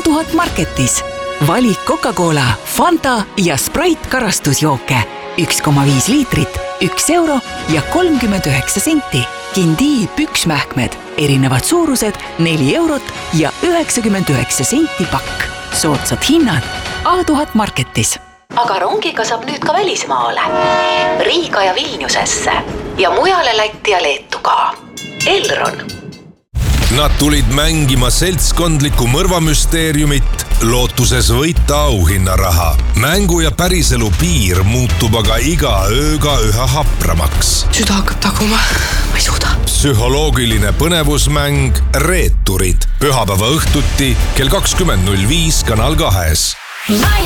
A1000 Marketis. Valik Coca-Cola, Fanta ja Sprite karastusjooke. 1,5 liitrit, 1 euro ja 39 senti. Kindii püksmähkmed, erinevad suurused 4 eurot ja 99 senti pakk. Soodsad hinnad A1000 Marketis. Aga rongiga saab nüüd ka välismaale. Riiga ja Vilniusesse ja mujale Lätti ja Leetu ka. Elron. Nad tulid mängima seltskondlikku mõrvamüsteeriumit, lootuses võita auhinnaraha. Mängu ja päriselu piir muutub aga iga ööga üha hapramaks. Süda hakkab taguma, ma ei suuda. Psühholoogiline põnevusmäng Reeturid. Pühapäeva õhtuti kell 20.05 Kanal 2.